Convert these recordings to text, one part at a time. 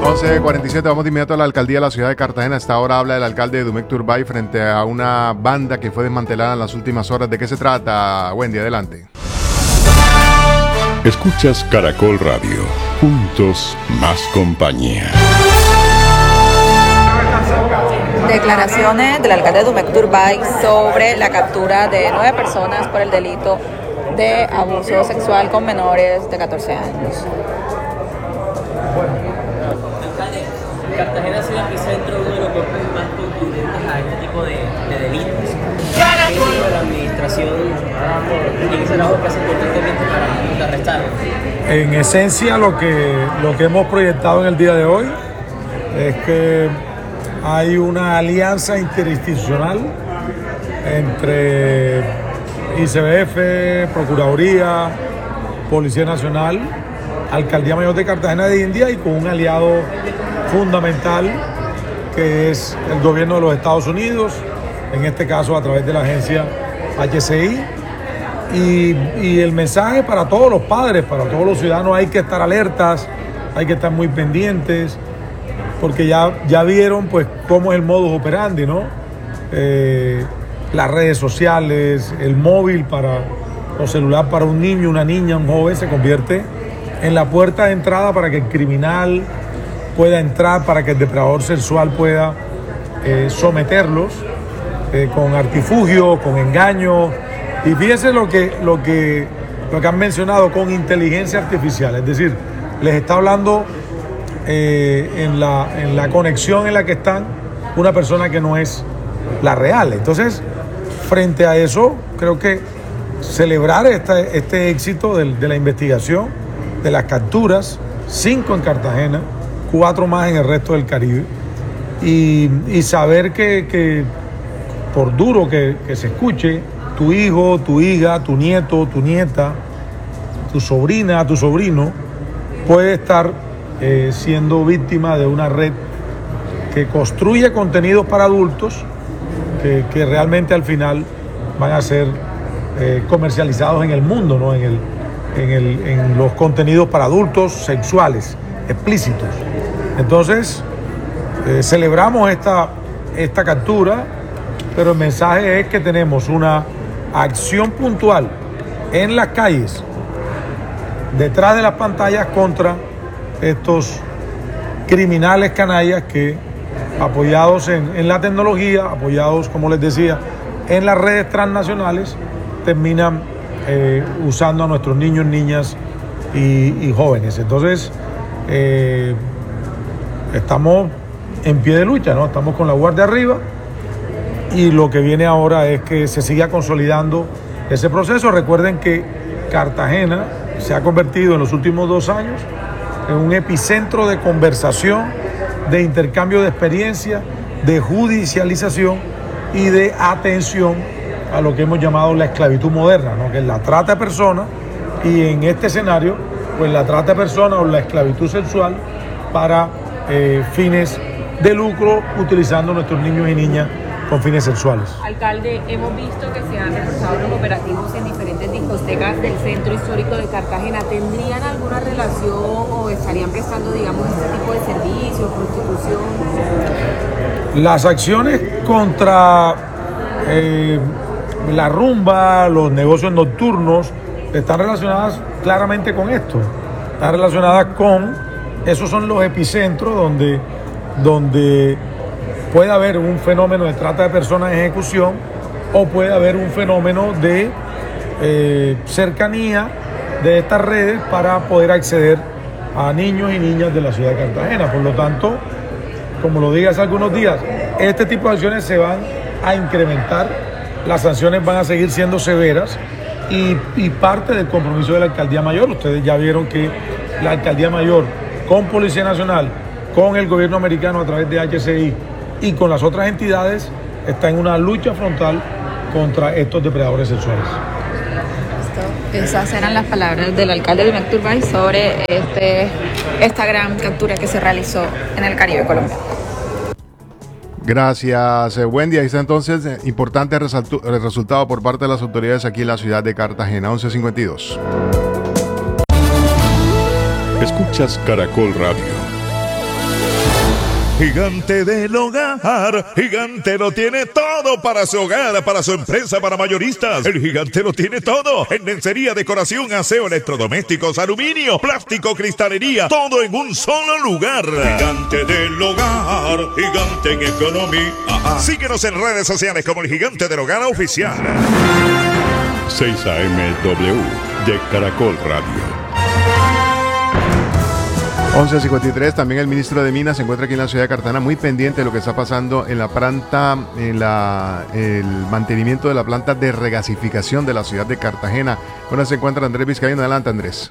11:47, vamos de inmediato a la alcaldía de la ciudad de Cartagena. A esta hora habla el alcalde de Dumec Turbay frente a una banda que fue desmantelada en las últimas horas. ¿De qué se trata, Wendy? Adelante. Escuchas Caracol Radio. Juntos, más compañía. Declaraciones del alcalde de Dumec Turbay sobre la captura de 9 personas por el delito de abuso sexual con menores de 14 años. Cartagena ha sido epicentro de uno de los golpes más contundentes a este tipo de delitos. ¿Qué la administración tiene que ser algo que hace constantemente para contrarrestarlo? En esencia, lo que hemos proyectado en el día de hoy es que hay una alianza interinstitucional entre ICBF, Procuraduría, Policía Nacional, Alcaldía Mayor de Cartagena de India y con un aliado fundamental que es el gobierno de los Estados Unidos, en este caso a través de la agencia HCI. Y el mensaje para todos los padres, para todos los ciudadanos: hay que estar alertas, hay que estar muy pendientes, porque ya vieron pues cómo es el modus operandi, ¿no? Las redes sociales, el móvil o celular para un niño, una niña, un joven se convierte en la puerta de entrada para que el criminal pueda entrar, para que el depredador sexual pueda someterlos con artifugio, con engaño. Y fíjense lo que han mencionado, con inteligencia artificial, es decir, les está hablando en la conexión en la que están una persona que no es la real. Entonces, frente a eso, creo que celebrar este éxito de la investigación, de las capturas, 5 en Cartagena, 4 más en el resto del Caribe, y saber que por duro que se escuche, tu hijo, tu hija, tu nieto, tu nieta, tu sobrina, tu sobrino puede estar siendo víctima de una red que construye contenidos para adultos que realmente al final van a ser comercializados en el mundo, ¿no? En los contenidos para adultos sexuales explícitos. Entonces, celebramos esta captura, pero el mensaje es que tenemos una acción puntual en las calles, detrás de las pantallas, contra estos criminales canallas que, apoyados en la tecnología, apoyados, como les decía, en las redes transnacionales, terminan usando a nuestros niños, niñas y jóvenes. Entonces, estamos en pie de lucha, ¿no? Estamos con la guardia arriba, y lo que viene ahora es que se siga consolidando ese proceso. Recuerden que Cartagena se ha convertido en los últimos 2 años en un epicentro de conversación, de intercambio de experiencia, de judicialización y de atención a lo que hemos llamado la esclavitud moderna, ¿no? Que es la trata de personas, y en este escenario, pues la trata de personas o la esclavitud sexual para fines de lucro, utilizando a nuestros niños y niñas con fines sexuales. Alcalde, hemos visto que se han reforzado los operativos en diferentes discotecas del centro histórico de Cartagena. ¿Tendrían alguna relación o estarían prestando, digamos, este tipo de servicios, prostitución? Las acciones contra la rumba, los negocios nocturnos, están relacionadas claramente con esto. Están relacionadas con, esos son los epicentros donde puede haber un fenómeno de trata de personas en ejecución, o puede haber un fenómeno de cercanía de estas redes para poder acceder a niños y niñas de la ciudad de Cartagena. Por lo tanto, como lo dije hace algunos días, este tipo de acciones se van a incrementar, las sanciones van a seguir siendo severas, y parte del compromiso de la Alcaldía Mayor. Ustedes ya vieron que la Alcaldía Mayor, con Policía Nacional, con el gobierno americano a través de HCI y con las otras entidades, está en una lucha frontal contra estos depredadores sexuales. Esas eran las palabras del alcalde de Dumec Turbay sobre esta gran captura que se realizó en el Caribe colombiano. Gracias, Wendy. Ahí está entonces importante el resultado por parte de las autoridades aquí en la ciudad de Cartagena. 11:52. Escuchas Caracol Radio. Gigante del Hogar. Gigante lo tiene todo para su hogar, para su empresa, para mayoristas. El Gigante lo tiene todo. En lencería, decoración, aseo, electrodomésticos, aluminio, plástico, cristalería. Todo en un solo lugar. Gigante del Hogar. Gigante en economía. Síguenos en redes sociales como el Gigante del Hogar Oficial. 6 AMW de Caracol Radio. 11:53, también el ministro de Minas se encuentra aquí en la ciudad de Cartagena muy pendiente de lo que está pasando en la planta, el mantenimiento de la planta de regasificación de la ciudad de Cartagena. Bueno, se encuentra Andrés Vizcaíno. Adelante, Andrés.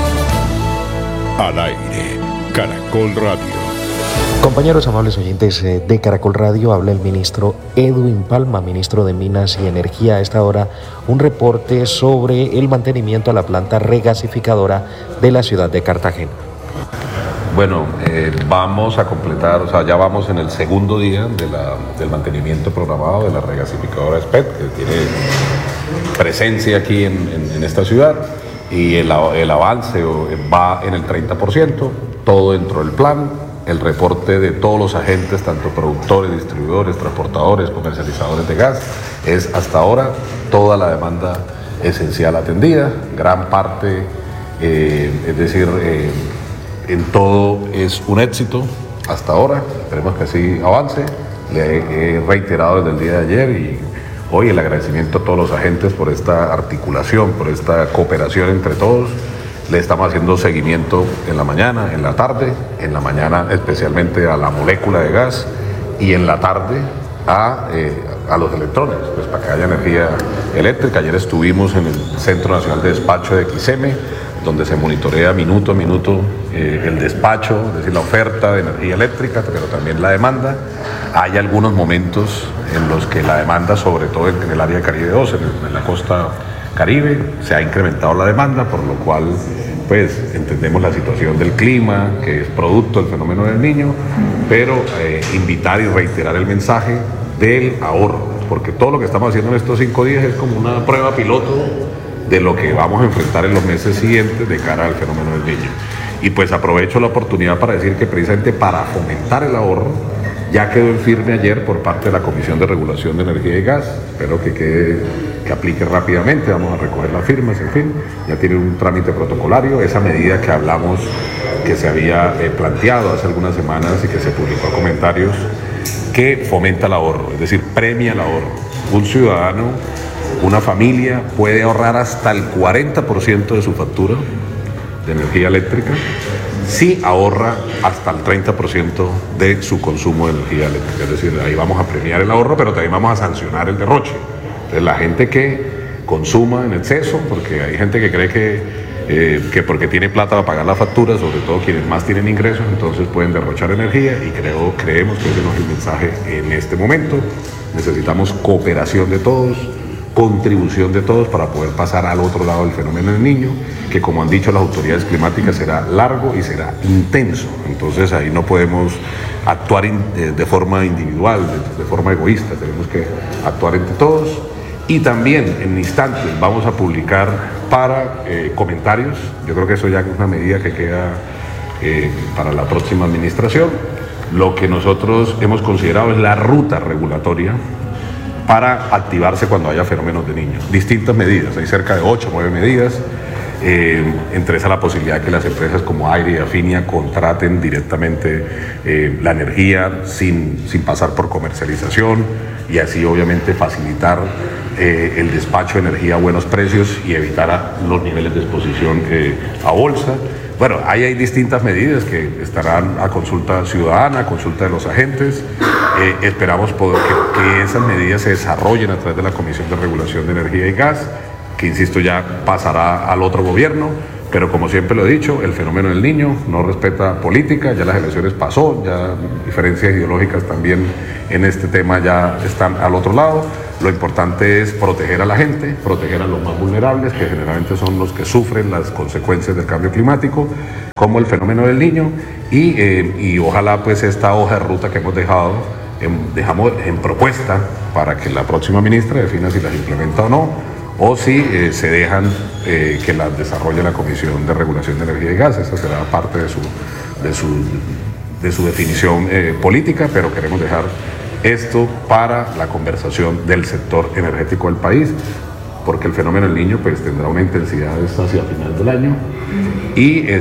Al aire, Caracol Radio. Compañeros amables oyentes de Caracol Radio, habla el ministro Edwin Palma, ministro de Minas y Energía. A esta hora, un reporte sobre el mantenimiento a la planta regasificadora de la ciudad de Cartagena. Bueno, vamos a completar, o sea, ya vamos en el segundo día del mantenimiento programado de la regasificadora SPET, que tiene presencia aquí en esta ciudad, y el avance va en el 30%, todo dentro del plan. El reporte de todos los agentes, tanto productores, distribuidores, transportadores, comercializadores de gas, es hasta ahora toda la demanda esencial atendida, gran parte, es decir, en todo es un éxito hasta ahora. Esperemos que así avance. Le he reiterado desde el día de ayer y hoy el agradecimiento a todos los agentes por esta articulación, por esta cooperación entre todos. Le estamos haciendo seguimiento en la mañana, en la tarde, en la mañana especialmente a la molécula de gas y en la tarde a los electrones, pues para que haya energía eléctrica. Ayer estuvimos en el Centro Nacional de Despacho de XM, donde se monitorea minuto a minuto el despacho, es decir, la oferta de energía eléctrica, pero también la demanda. Hay algunos momentos en los que la demanda, sobre todo en el área de Caribe 2, en la costa Caribe, se ha incrementado la demanda, por lo cual pues entendemos la situación del clima, que es producto del fenómeno del Niño, pero invitar y reiterar el mensaje del ahorro, porque todo lo que estamos haciendo en estos 5 días es como una prueba piloto de lo que vamos a enfrentar en los meses siguientes de cara al fenómeno del Niño. Y pues aprovecho la oportunidad para decir que precisamente para fomentar el ahorro, ya quedó en firme ayer por parte de la Comisión de Regulación de Energía y Gas. Espero que aplique rápidamente, vamos a recoger las firmas, en fin, ya tiene un trámite protocolario. Esa medida que hablamos, que se había planteado hace algunas semanas y que se publicó a comentarios, que fomenta el ahorro, es decir, premia el ahorro. Un ciudadano, una familia puede ahorrar hasta el 40% de su factura de energía eléctrica si ahorra hasta el 30% de su consumo de energía eléctrica. Es decir, ahí vamos a premiar el ahorro, pero también vamos a sancionar el derroche. Entonces, la gente que consuma en exceso, porque hay gente que cree que porque tiene plata va a pagar la factura, sobre todo quienes más tienen ingresos, entonces pueden derrochar energía, y creemos que ese no es el mensaje en este momento. Necesitamos cooperación de todos, contribución de todos para poder pasar al otro lado del fenómeno del Niño, que, como han dicho las autoridades climáticas, será largo y será intenso. Entonces ahí no podemos actuar de forma individual, de forma egoísta, tenemos que actuar entre todos. Y también en instantes vamos a publicar para comentarios, yo creo que eso ya es una medida que queda para la próxima administración, lo que nosotros hemos considerado es la ruta regulatoria para activarse cuando haya fenómenos de niños. Distintas medidas, hay cerca de 8 o 9 medidas, entre esas la posibilidad de que las empresas como Aire y Afinia contraten directamente la energía sin pasar por comercialización, y así obviamente facilitar el despacho de energía a buenos precios y evitar los niveles de exposición a bolsa. Bueno, ahí hay distintas medidas que estarán a consulta ciudadana, a consulta de los agentes. Esperamos que esas medidas se desarrollen a través de la Comisión de Regulación de Energía y Gas, que, insisto, ya pasará al otro gobierno. Pero como siempre lo he dicho, el fenómeno del Niño no respeta política, ya las elecciones pasó, ya diferencias ideológicas también en este tema ya están al otro lado. Lo importante es proteger a la gente, proteger a los más vulnerables, que generalmente son los que sufren las consecuencias del cambio climático, como el fenómeno del Niño, y ojalá pues esta hoja de ruta que hemos dejamos en propuesta para que la próxima ministra defina si las implementa o no, o si se dejan que las desarrolle la Comisión de Regulación de Energía y Gas. Esa será parte de de su definición política, pero queremos dejar esto para la conversación del sector energético del país, porque el fenómeno del Niño pues tendrá una intensidad hacia final del año y